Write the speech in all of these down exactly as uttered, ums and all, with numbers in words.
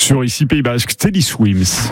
Sur Ici Pays Basque, Teddy Swims.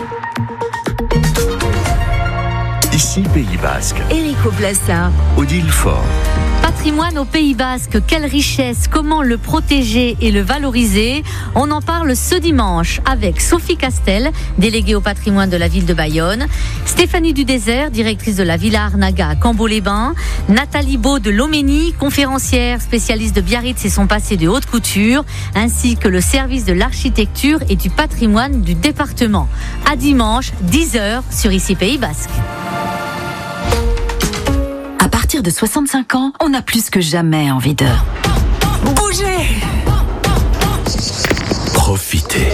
Ici Pays Basque. Erico Blassa. Odile Faure. Patrimoine au Pays Basque, quelle richesse, comment le protéger et le valoriser? On en parle ce dimanche avec Sophie Castel, déléguée au patrimoine de la ville de Bayonne, Stéphanie Dudésert, directrice de la Villa Arnaga à Cambo-les-Bains, Nathalie Beau de Loménie, conférencière, spécialiste de Biarritz et son passé de haute couture, ainsi que le service de l'architecture et du patrimoine du département. À dimanche, dix heures sur Ici Pays Basque. À partir de soixante-cinq ans, on a plus que jamais envie de bouger, Profiter.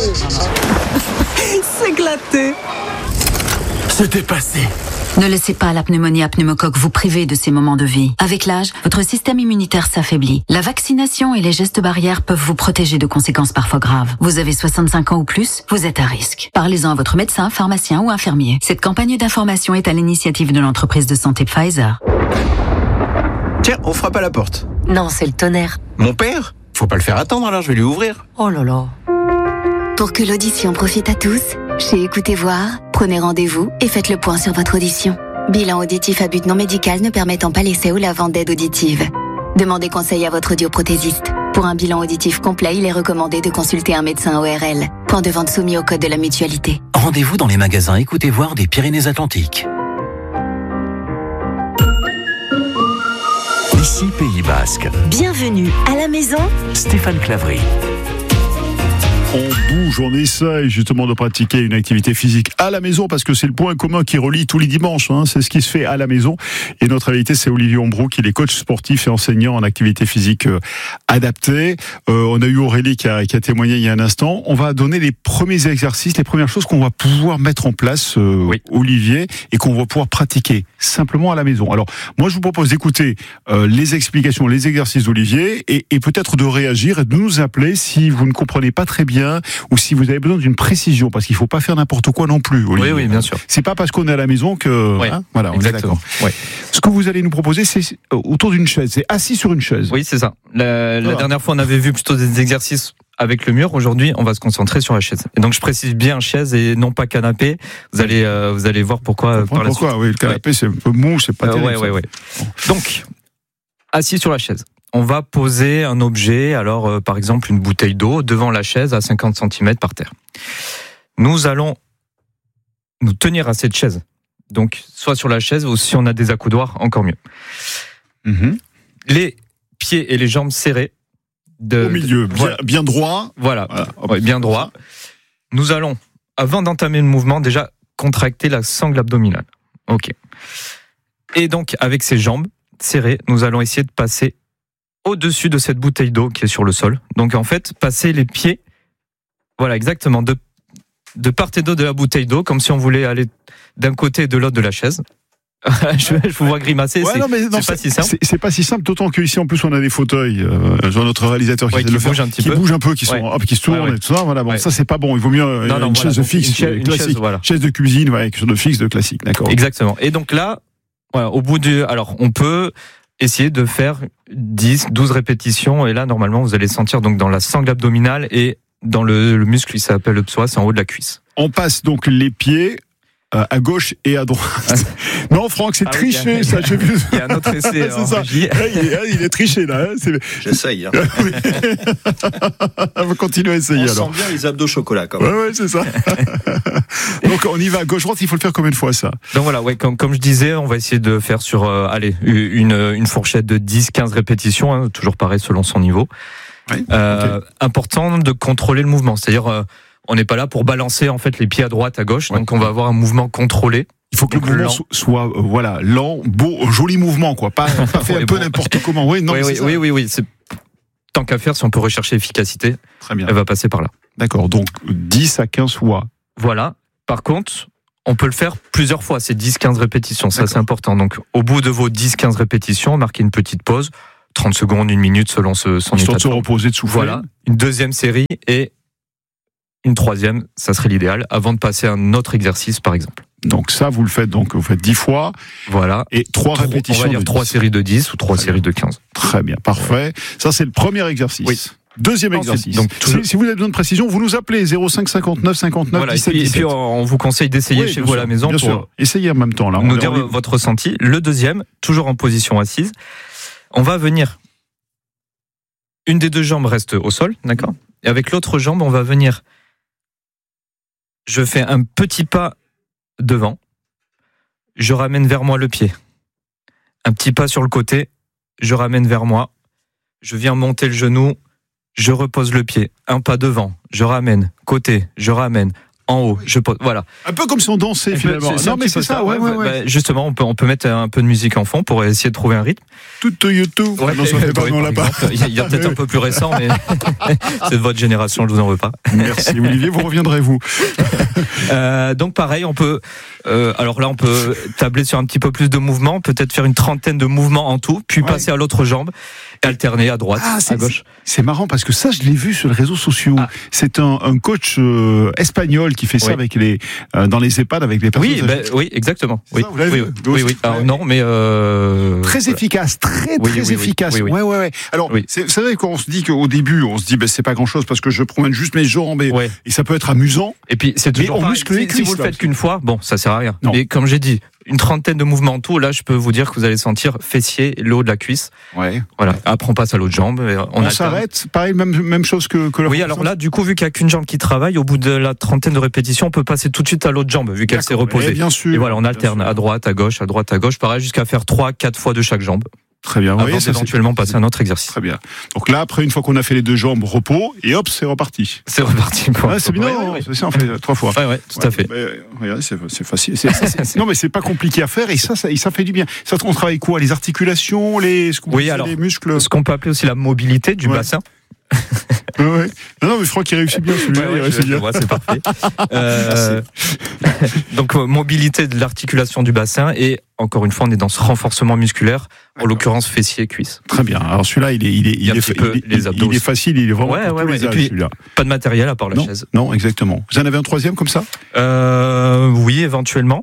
s'éclater, Se dépasser. Ne laissez pas la pneumonie à pneumocoque vous priver de ces moments de vie. Avec l'âge, votre système immunitaire s'affaiblit. La vaccination et les gestes barrières peuvent vous protéger de conséquences parfois graves. Vous avez soixante-cinq ans ou plus, vous êtes à risque. Parlez-en à votre médecin, pharmacien ou infirmier. Cette campagne d'information est à l'initiative de l'entreprise de santé Pfizer. Tiens, on frappe à la porte. Non, c'est le tonnerre. Mon père ? Faut pas le faire attendre, alors je vais lui ouvrir. Oh là là. Pour que l'audition profite à tous, chez Écoutez Voir, prenez rendez-vous et faites le point sur votre audition. Bilan auditif à but non médical ne permettant pas l'essai ou la vente d'aide auditive. Demandez conseil à votre audioprothésiste. Pour un bilan auditif complet, il est recommandé de consulter un médecin O R L. Point de vente soumis au code de la mutualité. Rendez-vous dans les magasins Écoutez Voir des Pyrénées-Atlantiques. Ici Pays Basque. Bienvenue à la maison. Stéphane Claverie. On bouge, on essaye justement de pratiquer une activité physique à la maison parce que c'est le point commun qui relie tous les dimanches. Hein, c'est ce qui se fait à la maison. Et notre invité, c'est Olivier Hombroux, il est coach sportif et enseignant en activité physique euh, adaptée. Euh, on a eu Aurélie qui a, qui a témoigné il y a un instant. On va donner les premiers exercices, les premières choses qu'on va pouvoir mettre en place, euh, oui. Olivier, et qu'on va pouvoir pratiquer simplement à la maison. Alors, moi, je vous propose d'écouter euh, les explications, les exercices d'Olivier et, et peut-être de réagir et de nous appeler si vous ne comprenez pas très bien ou si vous avez besoin d'une précision, parce qu'il ne faut pas faire n'importe quoi non plus, Olivier. Oui, oui, bien sûr. C'est pas parce qu'on est à la maison que... Oui, hein, voilà, on exactement. est d'accord. Oui. Ce que vous allez nous proposer, c'est autour d'une chaise, c'est assis sur une chaise. Oui, c'est ça. La, la dernière fois, on avait vu plutôt des exercices avec le mur. Aujourd'hui, on va se concentrer sur la chaise. Et donc, je précise bien chaise et non pas canapé. Vous allez, euh, vous allez voir pourquoi. Par la pourquoi, suite. oui, le canapé, ouais. C'est un peu mou, c'est pas euh, terrible. Ouais, ouais, ouais. Bon. Donc, assis sur la chaise. On va poser un objet, alors euh, par exemple une bouteille d'eau, devant la chaise à cinquante centimètres par terre. Nous allons nous tenir à cette chaise. Donc, soit sur la chaise, ou si on a des accoudoirs, encore mieux. Mm-hmm. Les pieds et les jambes serrés. De, Au milieu, de, bien, voilà. bien droit. Voilà, voilà. Ouais, bien droit. Nous allons, avant d'entamer le mouvement, déjà contracter la sangle abdominale. Ok. Et donc, avec ces jambes serrées, nous allons essayer de passer au-dessus de cette bouteille d'eau qui est sur le sol. Donc en fait, passer les pieds, voilà exactement, de, de part et d'autre de la bouteille d'eau, comme si on voulait aller d'un côté et de l'autre de la chaise. je, je vous vois grimacer, ouais, c'est, non, mais non, c'est pas si simple. C'est, c'est pas si simple, d'autant qu'ici en plus on a des fauteuils, euh, genre notre réalisateur qui, ouais, qui le bouge faire, un petit qui peu, bouge un peu, qui, sont, ouais. hop, qui se tournent ouais, ouais. et tout ça. Voilà, bon, ouais. ça c'est pas bon. Il vaut mieux euh, non, non, une voilà, chaise fixe, une chaise, classique, une chaise, voilà. chaise de cuisine, ouais, quelque chose de fixe, de classique, d'accord. Exactement. Et donc là, voilà, au bout du, alors on peut essayer de faire dix, douze répétitions et là normalement vous allez sentir donc dans la sangle abdominale et dans le, le muscle qui s'appelle le psoas, c'est en haut de la cuisse. On passe donc les pieds euh, à gauche et à droite. Non, Franck, c'est ah triché, oui, ça. J'ai vu. Il y a un autre essai. C'est ça. il, est, il est triché là. C'est... J'essaye. Hein. On va continuer à essayer. On alors. sent bien les abdos chocolat quand même. Ouais, ouais, c'est ça. Donc on y va à gauche droite. Il faut le faire combien de fois ça? Donc voilà, ouais, comme, comme je disais, on va essayer de faire sur, euh, allez, une, une fourchette de dix, quinze répétitions, hein, toujours pareil selon son niveau. Oui, euh, okay. Important de contrôler le mouvement, c'est-à-dire euh, on n'est pas là pour balancer en fait les pieds à droite, à gauche, ouais. donc on va avoir un mouvement contrôlé. Il faut que donc le mouvement lent. soit euh, voilà lent, beau, joli mouvement quoi, pas, pas fait un peu bon. n'importe comment. Oui, non, oui, c'est oui, ça. oui, oui, oui, c'est tant qu'à faire, si on peut rechercher l'efficacité, très bien. Elle va passer par là. D'accord, donc dix à quinze fois. Voilà. Par contre, on peut le faire plusieurs fois. C'est dix, quinze répétitions. Ça, D'accord. c'est important. Donc, au bout de vos dix, quinze répétitions, marquez une petite pause. trente secondes, une minute selon ce, son état de se reposer, de souffler. Voilà. Une deuxième série et une troisième, ça serait l'idéal, avant de passer à un autre exercice, par exemple. Donc ça, vous le faites donc vous faites dix fois. Voilà. Et trois Tro- répétitions. On va dire de trois dix. séries de dix ou trois Très séries bien. de quinze. Très bien, parfait. Ça, c'est le premier exercice. Oui. Deuxième Ensuite, exercice. donc, toujours- si, si vous avez besoin de précision, vous nous appelez zéro cinq cinquante-neuf cinquante-neuf Voilà, et dix-sept puis, et dix-sept. puis on, on vous conseille d'essayer Oui, chez bien vous à sûr, la maison bien pour sûr. Essayez en même temps. Là. On nous est- dire on est- votre ressenti. Le deuxième, toujours en position assise, on va venir. Une des deux jambes reste au sol, d'accord ? Et avec l'autre jambe, on va venir. Je fais un petit pas devant. Je ramène vers moi le pied. Un petit pas sur le côté. Je ramène vers moi. Je viens monter le genou. Je repose le pied. Un pas devant. Je ramène. Côté. Je ramène. En haut. Je pose. Voilà. Un peu comme si on dansait finalement. C'est un Non mais petit c'est peu ça, ouais, ouais, ouais. Bah, justement, on peut, on peut mettre un peu de musique en fond pour essayer de trouver un rythme. Tout to YouTube. Ouais, non, ça fait pas, oui, non, on par l'a pas. exemple. Il y a, il y a peut-être un peu plus récent, mais c'est de votre génération, je vous en veux pas. Merci Olivier, vous reviendrez vous. Euh, donc pareil, on peut. Euh, alors là, on peut tabler sur un petit peu plus de mouvements, peut-être faire une trentaine de mouvements en tout, puis Ouais. passer à l'autre jambe et alterner à droite, Ah, à c'est, gauche. c'est marrant parce que ça, je l'ai vu sur les réseaux sociaux. Ah. C'est un, un coach euh, espagnol qui fait ça Oui. avec les euh, dans les EHPAD avec les personnes Oui, âgées. ben, oui, exactement. C'est Oui, ça, vous l'avez oui, vu oui, Vous oui, aussi oui. Alors, Ouais. non, mais euh, Très voilà. efficace, très Oui, très oui, oui, efficace. oui, oui. Ouais, ouais, ouais. Alors, Oui. c'est, c'est vrai qu'on se dit qu'au début, on se dit, ben c'est pas grand chose parce que je promène juste mes jambes et, Ouais. et ça peut être amusant. Et puis c'est Mais toujours on pareil. muscle les Si, si cuisses, vous le là. faites qu'une fois, bon, ça sert à rien. Non. Mais comme j'ai dit, une trentaine de mouvements en tout, là, je peux vous dire que vous allez sentir fessier, le haut de la cuisse. Ouais. Voilà. Après, on passe à l'autre jambe. Et on On, alterne. s'arrête. Pareil, même même chose que que le. Oui, alors là, du coup, vu qu'il n'y a qu'une jambe qui travaille, au bout de la trentaine de répétitions, on peut passer tout de suite à l'autre jambe, vu qu'elle s'est D'accord, reposée. mais bien sûr. Et voilà, on bien alterne sûr. à droite, à gauche, à droite, à gauche, pareil, jusqu'à faire trois, quatre fois de chaque jambe, Très bien. avant Oui, ça, c'est- d'éventuellement passer à un autre exercice. Très bien. Donc là, après, une fois qu'on a fait les deux jambes, repos, et hop, c'est reparti. C'est reparti. Pour Ouais, c'est bien, Ouais, non, ouais, c'est ça, on fait euh, trois fois. ouais, ouais, tout Ouais, à fait. mais, regardez, c'est, c'est facile. C'est- c'est- c'est- non, mais c'est pas compliqué à faire, et ça, ça, et ça fait du bien. Ça, on travaille quoi? Les articulations, les, ce qu'on Oui, dit, alors, les muscles. Ce qu'on peut appeler aussi la mobilité du Ouais. bassin. Ouais, ouais. Non, non, mais je crois qu'il réussit bien celui-là. Ouais, il ouais, réussit je- je bien. vois, c'est parfait. Euh, donc euh, mobilité de l'articulation du bassin et encore une fois on est dans ce renforcement musculaire, en D'accord. l'occurrence fessier cuisse. Très bien. Alors celui-là, il est, il est, Il y a il un est, petit il peu est- les il- abdos il est aussi. facile, il est vraiment Ouais, pour ouais, tous ouais. les Et âges, puis- celui-là. Pas de matériel à part la Non, chaise. non, exactement. Vous en avez un troisième comme ça? Euh, oui, éventuellement.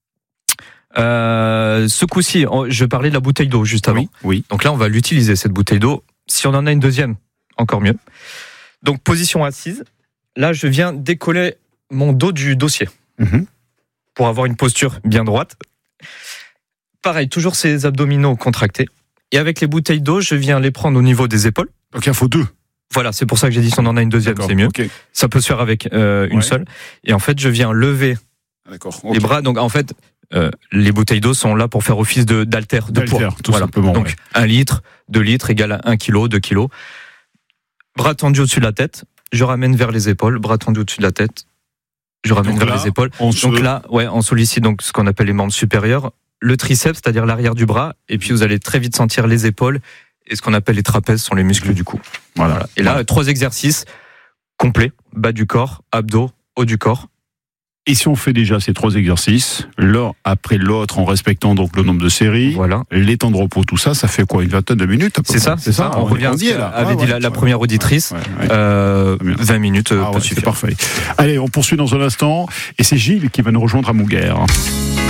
Euh, ce coup-ci, on- je parlais de la bouteille d'eau juste avant. Oui, oui. Donc là, on va l'utiliser cette bouteille d'eau. Si on en a une deuxième, encore mieux. Donc position assise. Là, je viens décoller mon dos du dossier Mhm. pour avoir une posture bien droite. Pareil, toujours ces abdominaux contractés. Et avec les bouteilles d'eau, je viens les prendre au niveau des épaules. Donc il en faut deux. Voilà, c'est pour ça que j'ai dit si on en a une deuxième, D'accord. c'est mieux. Ok. Ça peut se faire avec euh, une Ouais. seule. Et en fait, je viens lever D'accord. les Ok. bras. Donc en fait, euh, les bouteilles d'eau sont là pour faire office de d'haltère, de poids. D'haltère, tout Voilà. simplement. Donc ouais. un litre, deux litres égale à un kilo, deux kilos. Bras tendus au-dessus de la tête. Je ramène vers les épaules. Bras tendus au-dessus de la tête. Je ramène Donc vers là, les épaules. On se- Donc là, ouais, on sollicite donc ce qu'on appelle les membres supérieurs, le triceps, c'est-à-dire l'arrière du bras, et puis vous allez très vite sentir les épaules et ce qu'on appelle les trapèzes sont les muscles du cou. Voilà. Voilà. Et là, Voilà. trois exercices complets, bas du corps, abdos, haut du corps. Et si on fait déjà ces trois exercices, l'un après l'autre, en respectant donc le nombre de séries, Voilà. les temps de repos, tout ça, ça fait quoi? Une vingtaine de minutes à peu C'est ça, près c'est ça. On revient à ce y est, là. qu'avait Ah, dit ouais, la, la ouais. première auditrice. Ouais, ouais. Euh, Très bien. vingt minutes euh, Ah peut ouais, c'est suffire. parfait. Allez, on poursuit dans un instant. Et c'est Gilles qui va nous rejoindre à Mouguer.